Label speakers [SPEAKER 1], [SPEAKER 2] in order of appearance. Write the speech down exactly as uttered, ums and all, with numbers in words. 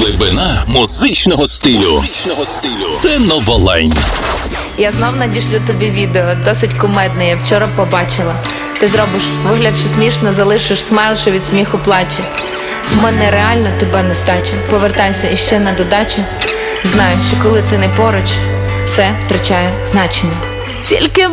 [SPEAKER 1] Глибина музичного стилю. Це Новолайн.
[SPEAKER 2] Я знов надішлю тобі відео, досить кумедне, я вчора побачила. Ти зробиш вигляд, що смішно, залишиш смайл, що від сміху плаче. В мене реально тебе нестача. Повертайся іще на додачу. Знаю, що коли ти не поруч, все втрачає значення. Тільки